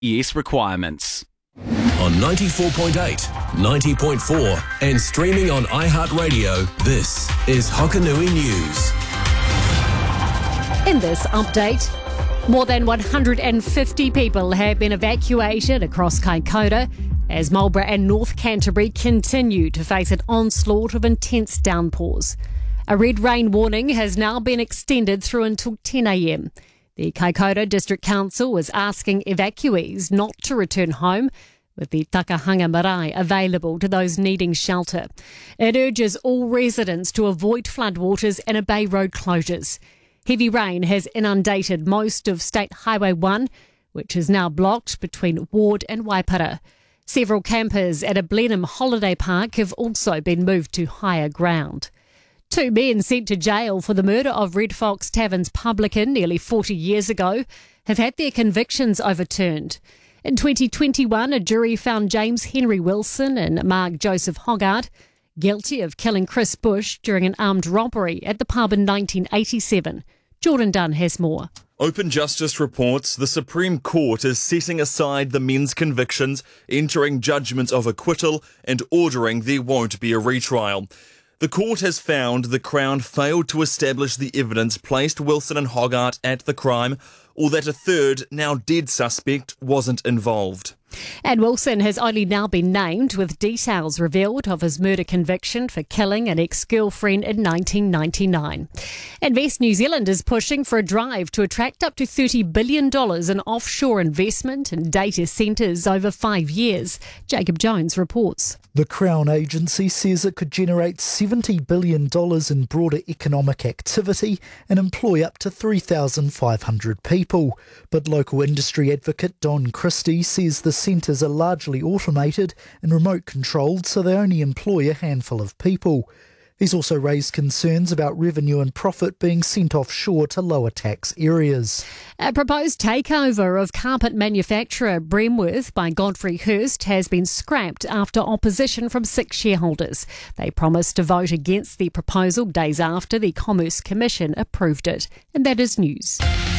ES requirements. On 94.8, 90.4 and streaming on iHeartRadio, this is Hokanui News. In this update, more than 150 people have been evacuated across Kaikoura as Marlborough and North Canterbury continue to face an onslaught of intense downpours. A red rain warning has now been extended through until 10 a.m. The Kaikoura District Council is asking evacuees not to return home, with the Takahanga Marae available to those needing shelter. It urges all residents to avoid floodwaters and obey road closures. Heavy rain has inundated most of State Highway 1, which is now blocked between Ward and Waipara. Several campers at a Blenheim holiday park have also been moved to higher ground. 2 men sent to jail for the murder of Red Fox Tavern's publican nearly 40 years ago have had their convictions overturned. In 2021, a jury found James Henry Wilson and Mark Joseph Hoggart guilty of killing Chris Bush during an armed robbery at the pub in 1987. Jordan Dunn has more. Open Justice reports the Supreme Court is setting aside the men's convictions, entering judgment of acquittal and ordering there won't be a retrial. The court has found the Crown failed to establish the evidence placed Wilson and Hoggart at the crime, or that a third, now dead suspect wasn't involved. And Wilson has only now been named, with details revealed of his murder conviction for killing an ex-girlfriend in 1999. Invest New Zealand is pushing for a drive to attract up to $30 billion in offshore investment and data centres over 5 years. Jacob Jones reports. The Crown Agency says it could generate $70 billion in broader economic activity and employ up to 3,500 people. But local industry advocate Don Christie says the centres are largely automated and remote controlled, so they only employ a handful of people. He's also raised concerns about revenue and profit being sent offshore to lower tax areas. A proposed takeover of carpet manufacturer Bremworth by Godfrey Hirst has been scrapped after opposition from 6 shareholders. They promised to vote against the proposal days after the Commerce Commission approved it. And that is news.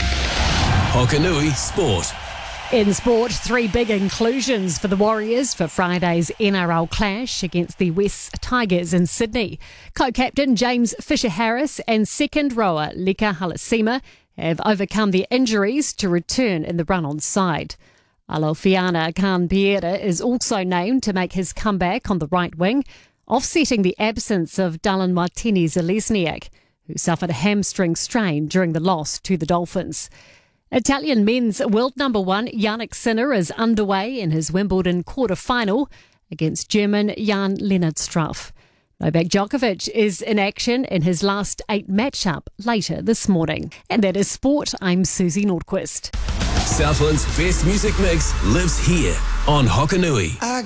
Hokanui Sport. In sport, 3 big inclusions for the Warriors for Friday's NRL clash against the West Tigers in Sydney. Co-captain James Fisher-Harris and second rower Leka Halasima have overcome their injuries to return in the run-on side. Alofiana Khan-Pierre is also named to make his comeback on the right wing, offsetting the absence of Dallin Martini-Zalesniak, who suffered a hamstring strain during the loss to the Dolphins. Italian men's world number 1 Jannik Sinner is underway in his Wimbledon quarter-final against German Jan Lennard Struff. Novak Djokovic is in action in his last 8 matchup later this morning. And that is sport. I'm Susie Nordquist. Southland's best music mix lives here on Hokanui.